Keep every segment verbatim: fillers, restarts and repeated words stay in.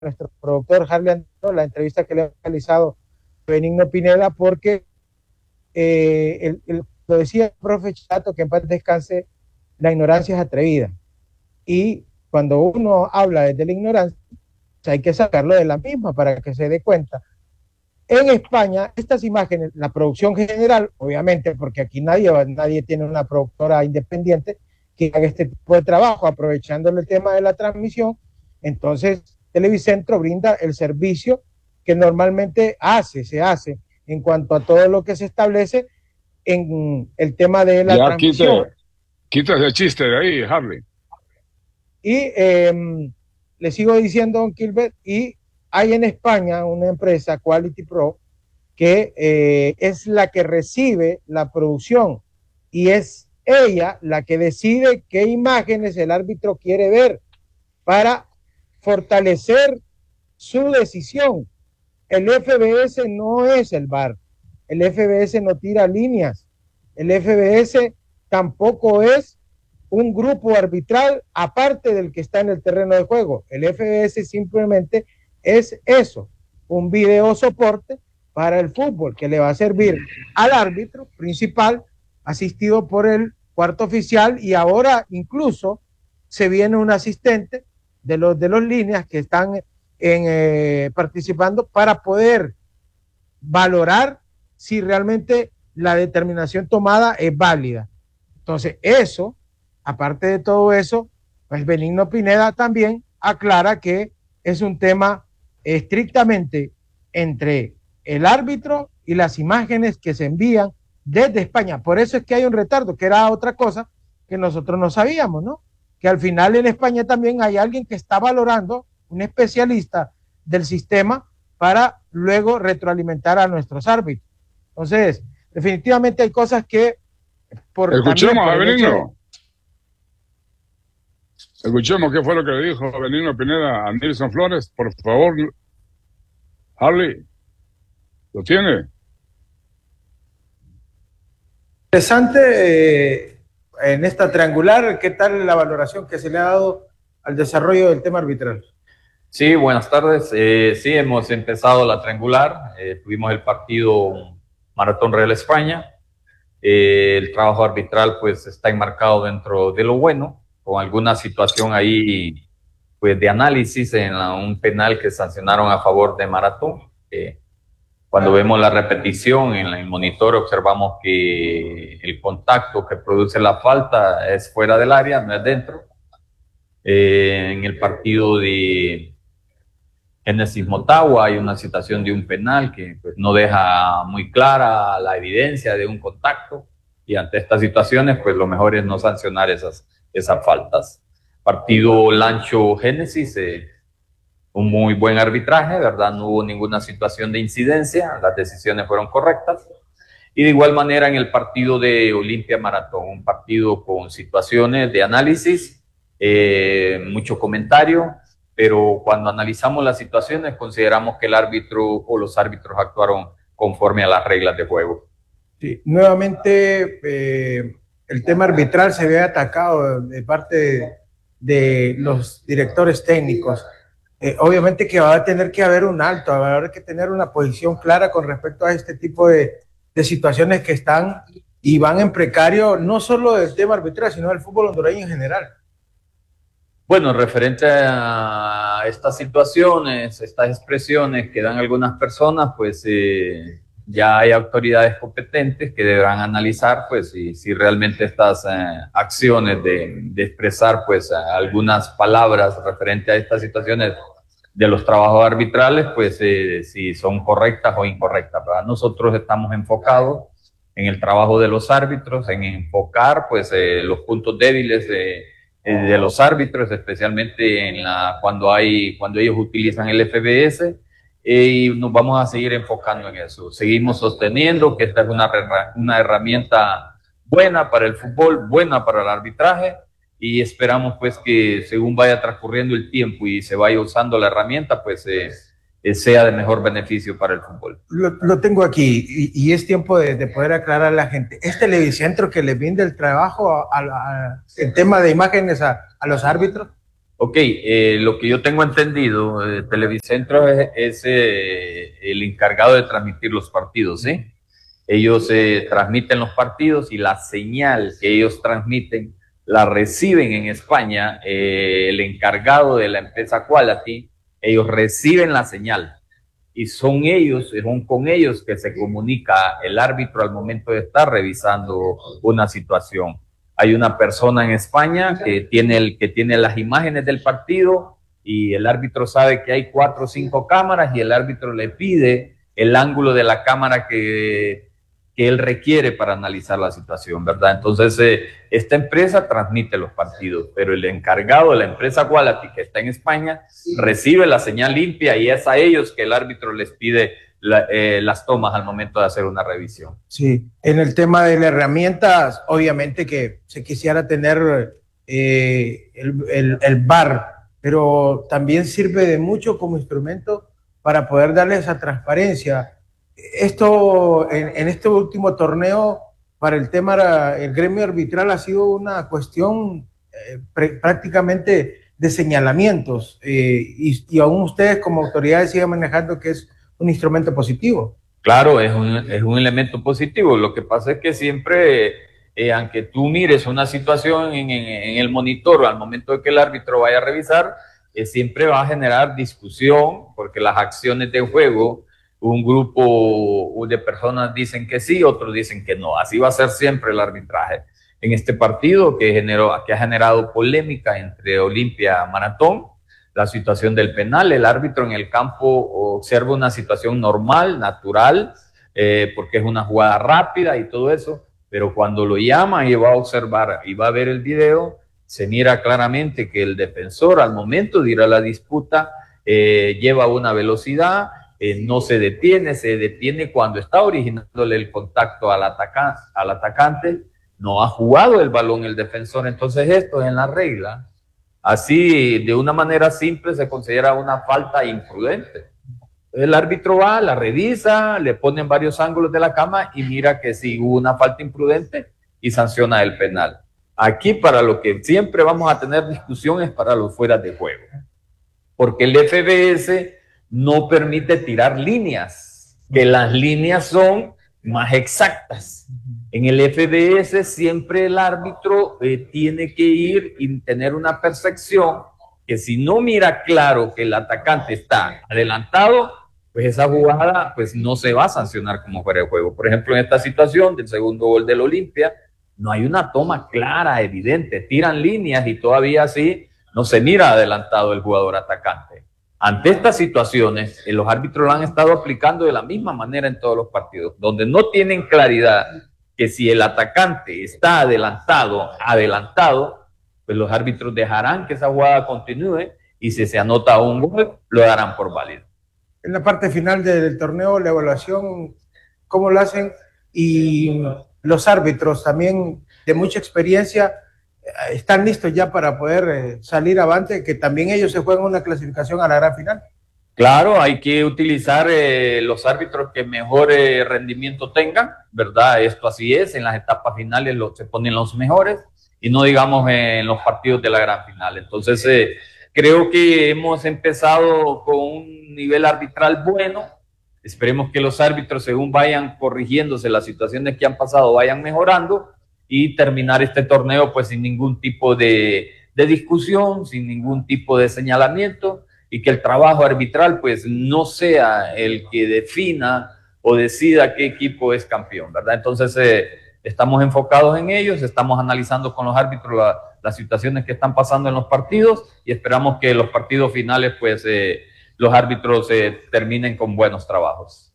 nuestro productor Harley Andrés, la entrevista que le ha realizado Benigno Pineda, porque eh, el, el, lo decía el profe Chato, que en paz descanse, la ignorancia es atrevida. Y cuando uno habla desde la ignorancia, hay que sacarlo de la misma para que se dé cuenta. En España, estas imágenes, la producción general, obviamente, porque aquí nadie, nadie tiene una productora independiente que haga este tipo de trabajo, aprovechando el tema de la transmisión, entonces Televicentro brinda el servicio que normalmente hace, se hace en cuanto a todo lo que se establece en el tema de la ya transmisión. Quite, quita ese chiste de ahí, Harley. Y eh, le sigo diciendo, don Gilbert, y hay en España una empresa, Quality Pro, que eh, es la que recibe la producción y es ella la que decide qué imágenes el árbitro quiere ver para fortalecer su decisión. El F B S no es el V A R, el F B S no tira líneas, el F B S tampoco es un grupo arbitral aparte del que está en el terreno de juego. El F B S simplemente es eso, un video soporte para el fútbol que le va a servir al árbitro principal, asistido por el cuarto oficial, y ahora incluso se viene un asistente de los de los líneas que están en, eh, participando para poder valorar si realmente la determinación tomada es válida. Entonces, eso, aparte de todo eso, pues Benigno Pineda también aclara que es un tema estrictamente entre el árbitro y las imágenes que se envían desde España. Por eso es que hay un retardo, que era otra cosa que nosotros no sabíamos, ¿no? Que al final en España también hay alguien que está valorando, un especialista del sistema, para luego retroalimentar a nuestros árbitros. Entonces, definitivamente hay cosas que por escuchemos a Benigno. Escuchemos qué fue lo que le dijo Benigno Pineda a Nilson Flores, por favor. Harley, ¿lo tiene? Interesante eh, en esta triangular, ¿qué tal la valoración que se le ha dado al desarrollo del tema arbitral? Sí, buenas tardes. Eh, sí, hemos empezado la triangular. Eh, tuvimos el partido Maratón Real España. Eh, el trabajo arbitral pues está enmarcado dentro de lo bueno, con alguna situación ahí pues de análisis en la, un penal que sancionaron a favor de Maratón. Eh, cuando vemos la repetición en el monitor observamos que el contacto que produce la falta es fuera del área, no es dentro. Eh, en el partido de Génesis Motagua hay una situación de un penal que pues, no deja muy clara la evidencia de un contacto, y ante estas situaciones pues lo mejor es no sancionar esas, esas faltas. Partido Lancho Génesis, eh, un muy buen arbitraje, ¿verdad? No hubo ninguna situación de incidencia, las decisiones fueron correctas. Y de igual manera en el partido de Olimpia Maratón, un partido con situaciones de análisis, eh, mucho comentario, pero cuando analizamos las situaciones consideramos que el árbitro o los árbitros actuaron conforme a las reglas de juego. Sí, nuevamente eh, el tema arbitral se ve atacado de parte de, de los directores técnicos. Eh, obviamente que va a tener que haber un alto, va a haber que tener una posición clara con respecto a este tipo de, de situaciones que están y van en precario, no solo del tema arbitral, sino del fútbol hondureño en general. Bueno, referente a estas situaciones, estas expresiones que dan algunas personas, pues eh, ya hay autoridades competentes que deberán analizar, pues, si, si realmente estas eh, acciones de, de expresar, pues, algunas palabras referente a estas situaciones de los trabajos arbitrales, pues, eh, si son correctas o incorrectas, ¿verdad? Nosotros estamos enfocados en el trabajo de los árbitros, en enfocar, pues, eh, los puntos débiles de de los árbitros, especialmente en la, cuando, hay, cuando ellos utilizan el F B S, eh, y nos vamos a seguir enfocando en eso. Seguimos sosteniendo que esta es una, una herramienta buena para el fútbol, buena para el arbitraje, y esperamos pues que según vaya transcurriendo el tiempo y se vaya usando la herramienta, pues eh, eh, sea de mejor beneficio para el fútbol. Lo, lo tengo aquí y, y es tiempo de, de poder aclarar a la gente. ¿Es Televicentro que le brinda el trabajo a, a, a, el tema de imágenes a, a los árbitros? Ok, eh, lo que yo tengo entendido, eh, Televicentro es, es eh, el encargado de transmitir los partidos, ¿sí? Ellos eh, transmiten los partidos y la señal que ellos transmiten la reciben en España, eh, el encargado de la empresa Quality, ellos reciben la señal y son ellos, son con ellos que se comunica el árbitro al momento de estar revisando una situación. Hay una persona en España que tiene, el, que tiene las imágenes del partido y el árbitro sabe que hay cuatro o cinco cámaras y el árbitro le pide el ángulo de la cámara que, que él requiere para analizar la situación, ¿verdad? Entonces, eh, esta empresa transmite los partidos, pero el encargado de la empresa Quality, que está en España, recibe la señal limpia y es a ellos que el árbitro les pide la, eh, las tomas al momento de hacer una revisión. Sí, en el tema de las herramientas, obviamente que se quisiera tener eh, el, el, el V A R, pero también sirve de mucho como instrumento para poder darle esa transparencia. Esto, en, en este último torneo, para el tema, el gremio arbitral ha sido una cuestión eh, prácticamente de señalamientos eh, y, y aún ustedes como autoridades siguen manejando que es un instrumento positivo. Claro, es un, es un elemento positivo. Lo que pasa es que siempre, eh, aunque tú mires una situación en, en, en el monitor al momento de que el árbitro vaya a revisar, eh, siempre va a generar discusión porque las acciones de juego, un grupo de personas dicen que sí, otros dicen que no. Así va a ser siempre el arbitraje. En este partido que, generó, que ha generado polémica entre Olimpia y Maratón, la situación del penal, el árbitro en el campo observa una situación normal, natural, eh, porque es una jugada rápida y todo eso, pero cuando lo llama y va a observar y va a ver el video, se mira claramente que el defensor al momento de ir a la disputa eh, lleva una velocidad, eh, no se detiene, se detiene cuando está originándole el contacto al, ataca al atacante, no ha jugado el balón el defensor, entonces esto es en la regla. Así, de una manera simple, se considera una falta imprudente. El árbitro va, la revisa, le ponen varios ángulos de la cama y mira que sí hubo una falta imprudente y sanciona el penal. Aquí, para lo que siempre vamos a tener discusión es para los fuera de juego, porque el F B S no permite tirar líneas, que las líneas son más exactas. En el F B S siempre el árbitro eh, tiene que ir y tener una percepción que si no mira claro que el atacante está adelantado, pues esa jugada pues no se va a sancionar como fuera de juego. Por ejemplo, en esta situación del segundo gol del Olimpia, no hay una toma clara, evidente. Tiran líneas y todavía así no se mira adelantado el jugador atacante. Ante estas situaciones, eh, los árbitros lo han estado aplicando de la misma manera en todos los partidos, donde no tienen claridad que si el atacante está adelantado, adelantado, pues los árbitros dejarán que esa jugada continúe y si se anota un gol, lo darán por válido. En la parte final del torneo, la evaluación, ¿cómo lo hacen? Y los árbitros también de mucha experiencia están listos ya para poder salir avante, que también ellos se juegan una clasificación a la gran final. Claro, hay que utilizar eh, los árbitros que mejor eh, rendimiento tengan, ¿verdad? Esto así es, en las etapas finales lo, se ponen los mejores y no digamos eh, en los partidos de la gran final. Entonces, eh, creo que hemos empezado con un nivel arbitral bueno. Esperemos que los árbitros, según vayan corrigiéndose las situaciones que han pasado, vayan mejorando y terminar este torneo pues sin ningún tipo de, de discusión, sin ningún tipo de señalamiento, y que el trabajo arbitral pues no sea el que defina o decida qué equipo es campeón, ¿verdad? Entonces eh, estamos enfocados en ellos, estamos analizando con los árbitros la, las situaciones que están pasando en los partidos y esperamos que los partidos finales pues eh, los árbitros eh, terminen con buenos trabajos.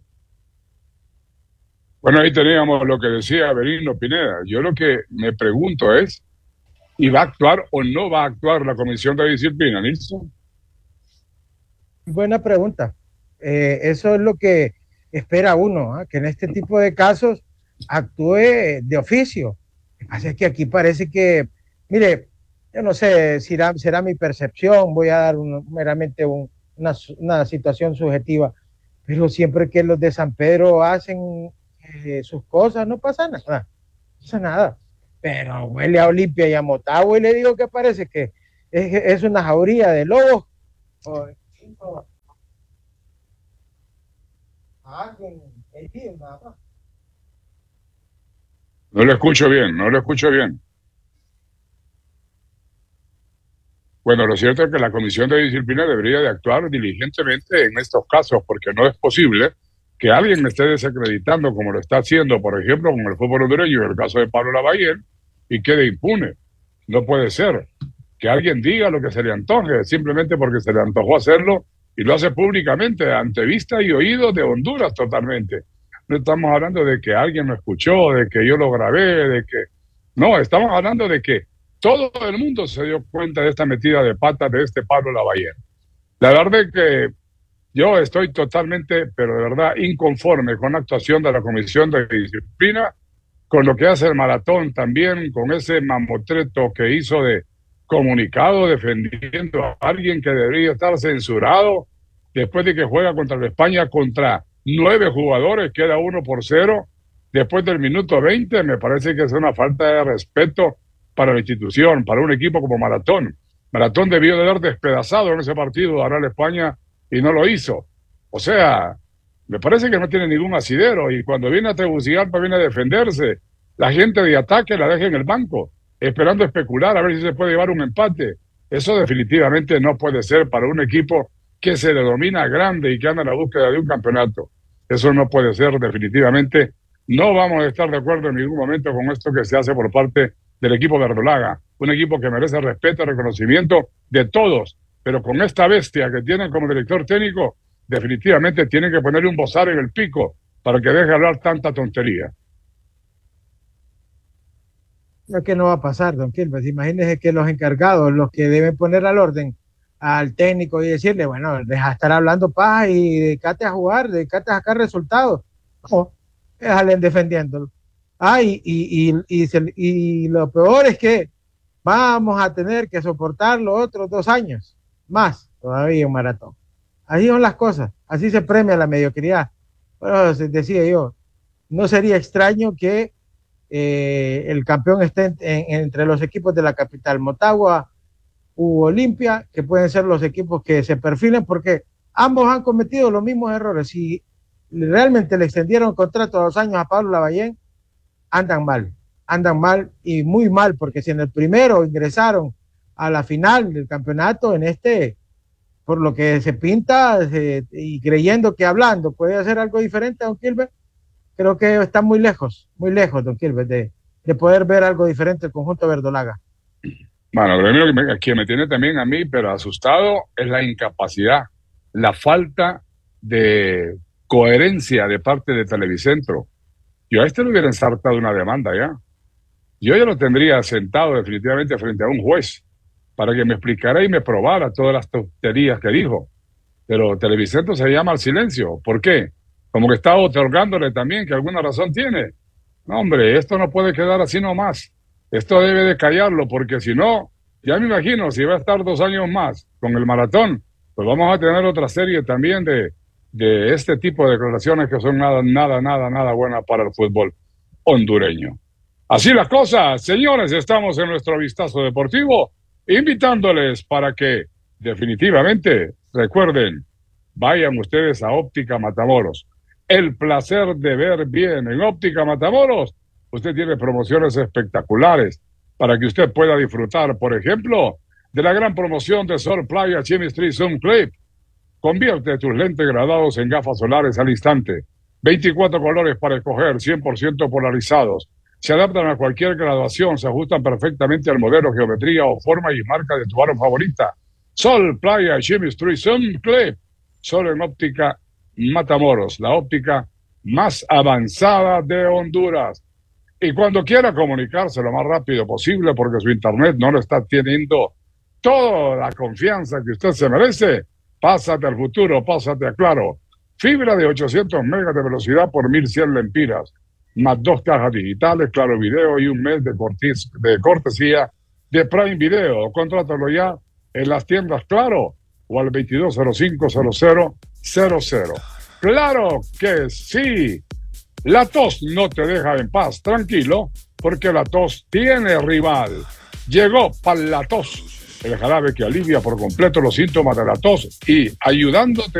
Bueno, ahí teníamos lo que decía Avelino Pineda. Yo lo que me pregunto es, ¿y va a actuar o no va a actuar la Comisión de Disciplina, Nilson? Buena pregunta. Eh, eso es lo que espera uno, ¿eh? Que en este tipo de casos actúe de oficio. Lo que pasa es que aquí parece que, mire, yo no sé si será, será mi percepción, voy a dar un, meramente un, una, una situación subjetiva, pero siempre que los de San Pedro hacen eh, sus cosas, no pasa nada, no pasa nada. Pero huele a Olimpia y a Motagua y le digo que parece que es, es una jauría de lobos. O, o, alguien, nada más. No lo escucho bien, no lo escucho bien. Bueno, lo cierto es que la Comisión de Disciplina debería de actuar diligentemente en estos casos, porque no es posible que alguien me esté desacreditando como lo está haciendo, por ejemplo, con el fútbol hondureño, en el caso de Pablo Lavallén, y quede impune. No puede ser que alguien diga lo que se le antoje, simplemente porque se le antojó hacerlo, y lo hace públicamente, ante vista y oído de Honduras totalmente. No estamos hablando de que alguien lo escuchó, de que yo lo grabé, de que... No, estamos hablando de que todo el mundo se dio cuenta de esta metida de pata de este Pablo Lavallén. La verdad es que yo estoy totalmente, pero de verdad, inconforme con la actuación de la Comisión de Disciplina, con lo que hace el Maratón también, con ese mamotreto que hizo de comunicado defendiendo a alguien que debería estar censurado después de que juega contra la España contra nueve jugadores, queda uno por cero, después del minuto veinte. Me parece que es una falta de respeto para la institución, para un equipo como Maratón. Maratón debió de haber despedazado en ese partido a la España y no lo hizo. O sea, me parece que no tiene ningún asidero, y cuando viene a Tegucigalpa viene a defenderse, la gente de ataque la deja en el banco, esperando especular a ver si se puede llevar un empate. Eso definitivamente no puede ser para un equipo que se denomina grande y que anda en la búsqueda de un campeonato. Eso no puede ser definitivamente. No vamos a estar de acuerdo en ningún momento con esto que se hace por parte del equipo verdolaga, un equipo que merece respeto y reconocimiento de todos, pero con esta bestia que tienen como director técnico, definitivamente tienen que ponerle un bozal en el pico para que deje hablar tanta tontería. Lo que no va a pasar, don Gilbert. Imagínese que los encargados, los que deben poner al orden al técnico y decirle, bueno, deja de estar hablando paz y dedícate a jugar, dedícate a sacar resultados. No, déjale defendiéndolo. Ah, y, y, y, y, se, y lo peor es que vamos a tener que soportar los otros dos años más todavía un Maratón. Así son las cosas, así se premia la mediocridad. Bueno, decía yo, no sería extraño que eh, el campeón esté en, en, entre los equipos de la capital, Motagua u Olimpia, que pueden ser los equipos que se perfilen, porque ambos han cometido los mismos errores. Si realmente le extendieron contrato a dos años a Pablo Lavallén, andan mal, andan mal y muy mal, porque si en el primero ingresaron a la final del campeonato, en este, por lo que se pinta se, y creyendo que hablando puede hacer algo diferente, don Gilbert, creo que está muy lejos, muy lejos, don Gilbert, de, de poder ver algo diferente el conjunto verdolaga. Bueno, lo primero que me, que me tiene también a mí, pero asustado, es la incapacidad, la falta de coherencia de parte de Televicentro. Yo a este le hubiera ensartado una demanda ya. Yo ya lo tendría sentado definitivamente frente a un juez para que me explicara y me probara todas las tonterías que dijo. Pero Televicentro se llama al silencio. ¿Por qué? Como que está otorgándole también que alguna razón tiene. No, hombre, esto no puede quedar así nomás. Esto debe de callarlo, porque si no, ya me imagino, si va a estar dos años más con el Maratón, pues vamos a tener otra serie también de, de este tipo de declaraciones que son nada, nada, nada, nada buenas para el fútbol hondureño. Así las cosas, señores, estamos en nuestro vistazo deportivo, invitándoles para que definitivamente recuerden, vayan ustedes a Óptica Matamoros. El placer de ver bien en Óptica Matamoros. Usted tiene promociones espectaculares para que usted pueda disfrutar, por ejemplo, de la gran promoción de Sol Playa Chemistry Zoom Clip. Convierte tus lentes graduados en gafas solares al instante. veinticuatro colores para escoger, cien por ciento polarizados. Se adaptan a cualquier graduación, se ajustan perfectamente al modelo, geometría o forma y marca de tu aro favorita. Sol Playa Chemistry Zoom Clip. Solo en Óptica Matamoros, la óptica más avanzada de Honduras. Y cuando quiera comunicarse lo más rápido posible, porque su internet no le está teniendo toda la confianza que usted se merece, pásate al futuro, pásate a Claro. Fibra de ochocientos megas de velocidad por mil cien lempiras, más dos cajas digitales, Claro Video y un mes de, cortes, de cortesía de Prime Video. Contrátalo ya en las tiendas Claro o al veintidós cero cinco cero cero cero cero. Claro que sí. La tos no te deja en paz, tranquilo, porque la tos tiene rival. Llegó para la tos el jarabe que alivia por completo los síntomas de la tos y ayudándote